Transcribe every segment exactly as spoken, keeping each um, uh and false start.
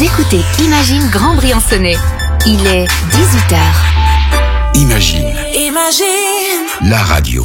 Vous écoutez Imagine Grand Briançonnais. Il est dix-huit heures. Imagine. Imagine. La radio.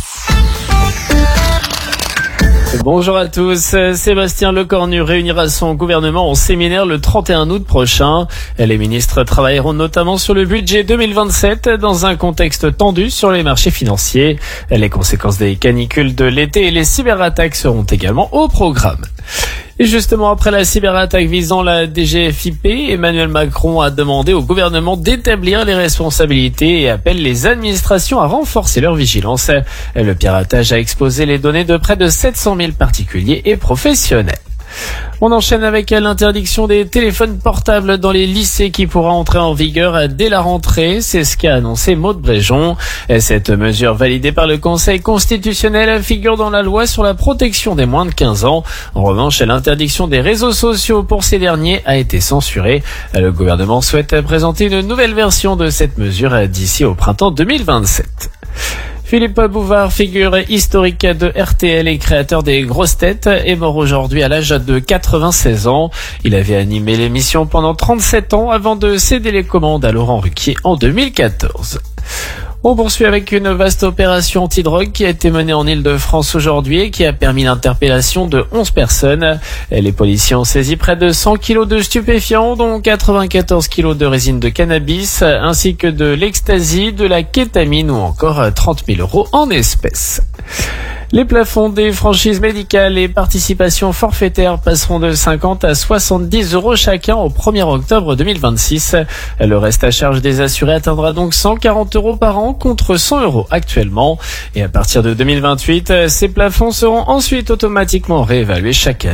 Bonjour à tous. Sébastien Lecornu réunira son gouvernement en séminaire le trente et un août prochain. Les ministres travailleront notamment sur le budget deux mille vingt-sept dans un contexte tendu sur les marchés financiers. Les conséquences des canicules de l'été et les cyberattaques seront également au programme. Et justement, après la cyberattaque visant la D G F I P, Emmanuel Macron a demandé au gouvernement d'établir les responsabilités et appelle les administrations à renforcer leur vigilance. Le piratage a exposé les données de près de sept cent mille particuliers et professionnels. On enchaîne avec l'interdiction des téléphones portables dans les lycées qui pourra entrer en vigueur dès la rentrée. C'est ce qu'a annoncé Maude Bréjon. Cette mesure validée par le Conseil constitutionnel figure dans la loi sur la protection des moins de quinze ans. En revanche, l'interdiction des réseaux sociaux pour ces derniers a été censurée. Le gouvernement souhaite présenter une nouvelle version de cette mesure d'ici au printemps deux mille vingt-sept. Philippe Bouvard, figure historique de R T L et créateur des Grosses Têtes, est mort aujourd'hui à l'âge de quatre-vingt-seize ans. Il avait animé l'émission pendant trente-sept ans avant de céder les commandes à Laurent Ruquier en deux mille quatorze. On poursuit avec une vaste opération anti-drogue qui a été menée en Île-de-France aujourd'hui et qui a permis l'interpellation de onze personnes. Les policiers ont saisi près de cent kilos de stupéfiants, dont quatre-vingt-quatorze kilos de résine de cannabis, ainsi que de l'ecstasy, de la kétamine ou encore trente mille euros en espèces. Les plafonds des franchises médicales et participations forfaitaires passeront de cinquante à soixante-dix euros chacun au premier octobre deux mille vingt-six. Le reste à charge des assurés atteindra donc cent quarante euros par an contre cent euros actuellement. Et à partir de deux mille vingt-huit, ces plafonds seront ensuite automatiquement réévalués chaque année.